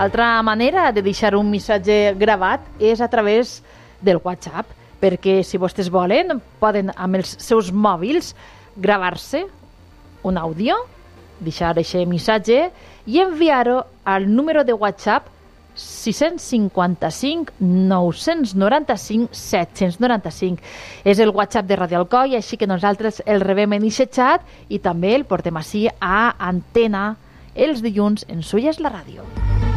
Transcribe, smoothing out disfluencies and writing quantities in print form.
Altra manera de deixar un missatge gravat és a través del WhatsApp, perquè si vostès volen poden amb els seus mòbils gravar-se un àudio, deixar aquest missatge i enviar-ho al número de WhatsApp 655 995 795. És el WhatsApp de Radio Alcoi, així que nosaltres el rebem en aquest xat i també el portem així a antena els dilluns en Suyes la Ràdio.